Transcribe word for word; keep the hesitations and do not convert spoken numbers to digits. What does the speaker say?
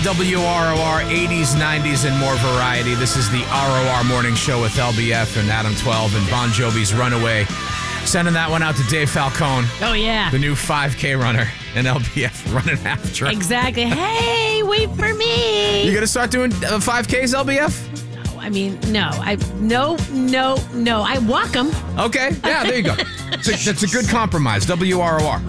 W R O R, eighties, nineties, and more variety. This is the R O R Morning Show with L B F and Adam twelve and Bon Jovi's Runaway. Sending that one out to Dave Falcone. Oh, yeah. The new five K runner and L B F running after him. Exactly. Hey, wait for me. You going to start doing uh, five Ks, L B F? No, I mean, no. I No, no, no. I walk them. Okay. Yeah, there you go. So that's a good compromise. W R O R.